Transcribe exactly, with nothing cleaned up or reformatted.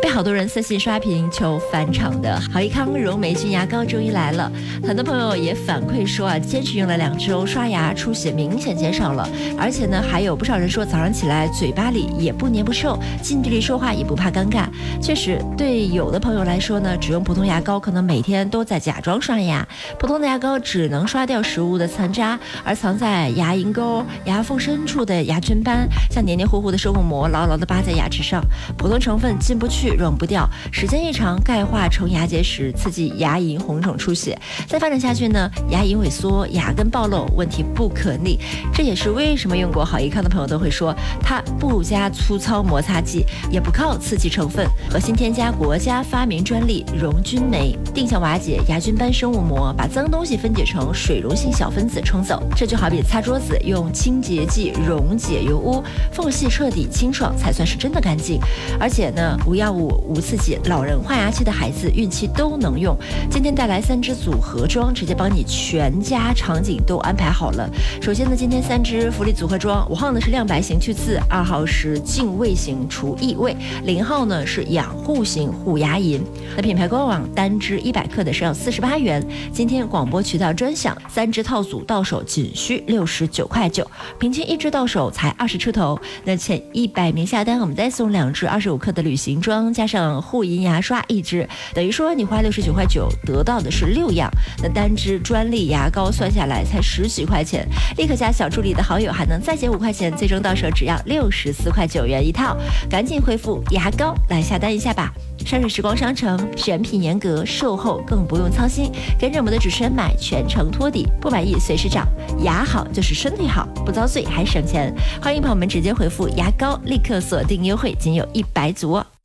被好多人私信刷屏求返场的好益康柔霉菌牙膏终于来了，很多朋友也反馈说啊，坚持用了两周，刷牙出血明显减少了，而且呢，还有不少人说早上起来嘴巴里也不黏不臭，近距离说话也不怕尴尬。确实，对有的朋友来说呢，只用普通牙膏可能每天都在假装刷牙，普通的牙膏只能刷掉食物的残渣，而藏在牙龈沟、牙缝深处的牙菌斑，像黏黏糊糊的生物膜牢牢地扒在牙齿上，普通成分进不去溶不掉，时间一长钙化成牙结石，刺激牙龈红肿出血，再发展下去呢，牙龈萎缩，牙根暴露，问题不可逆。这也是为什么用过好益康的朋友都会说，它不加粗糙摩擦剂，也不靠刺激成分，核心添加国家发明专利溶菌酶，定向瓦解牙菌斑生物膜，把脏东西分解成水溶性小分子冲走。这就好比擦桌子用清洁剂溶解油污，缝隙彻底清爽才算是真的干净。而且呢，无药物无刺激，老人换牙期的孩子孕期都能用。今天带来三支组合装，直接帮你全家场景都安排好了。首先呢，今天三支福利组合装，五号呢是亮白型去刺，二号是净味型除异味，零号呢是养护型护牙龈。那品牌官网单支一百克的是要四十八元，今天广播渠道专享，三支套组到手仅需六十九块九，平均一支到手才二十出头。那前一百名下单，我们再送两支二十五克的旅行装，加上护龈牙刷一支，等于说你花六十九块九得到的是六样。那单支专利牙膏算下来才十几块钱，立刻加小助理的好友还能再减五块钱，最终到手只要六十四块九元一套，赶紧回复牙膏来下单一下吧。山水时光商城选品严格，售后更不用操心，跟着我们的主持人买全程托底，不满意随时找，牙好就是身体好，不遭罪还省钱。欢迎朋友们直接回复牙膏，立刻锁定优惠，仅有一百组哦。